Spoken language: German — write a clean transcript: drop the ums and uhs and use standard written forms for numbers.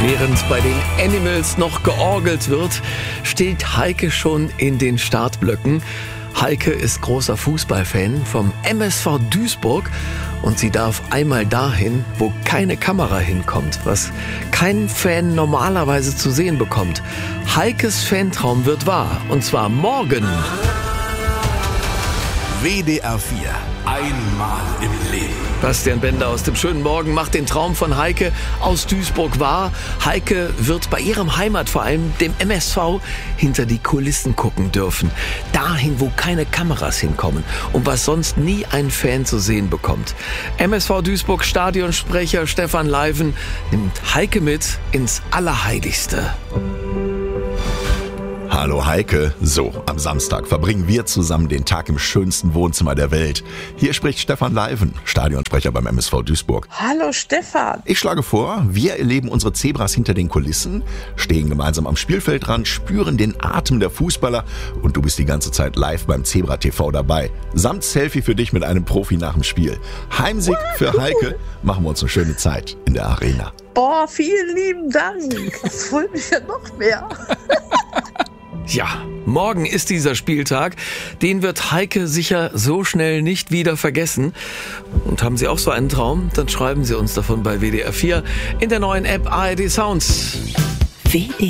Während bei den Animals noch georgelt wird, steht Heike schon in den Startblöcken. Heike ist großer Fußballfan vom MSV Duisburg und sie darf einmal dahin, wo keine Kamera hinkommt, was kein Fan normalerweise zu sehen bekommt. Heikes Fantraum wird wahr, und zwar morgen. WDR 4. Einmal im Leben. Bastian Bender aus dem schönen Morgen macht den Traum von Heike aus Duisburg wahr. Heike wird bei ihrem Heimatverein, dem MSV, hinter die Kulissen gucken dürfen. Dahin, wo keine Kameras hinkommen und was sonst nie ein Fan zu sehen bekommt. MSV Duisburg Stadionsprecher Stefan Leiven nimmt Heike mit ins Allerheiligste. Hallo Heike. So, am Samstag verbringen wir zusammen den Tag im schönsten Wohnzimmer der Welt. Hier spricht Stefan Leiven, Stadionsprecher beim MSV Duisburg. Hallo Stefan. Ich schlage vor, wir erleben unsere Zebras hinter den Kulissen, stehen gemeinsam am Spielfeldrand, spüren den Atem der Fußballer und du bist die ganze Zeit live beim Zebra TV dabei. Samt Selfie für dich mit einem Profi nach dem Spiel. Heimsieg für Heike. Machen wir uns eine schöne Zeit in der Arena. Boah, vielen lieben Dank. Das freut mich ja noch mehr. Ja, morgen ist dieser Spieltag. Den wird Heike sicher so schnell nicht wieder vergessen. Und haben Sie auch so einen Traum? Dann schreiben Sie uns davon bei WDR 4 in der neuen App ARD Sounds. WDR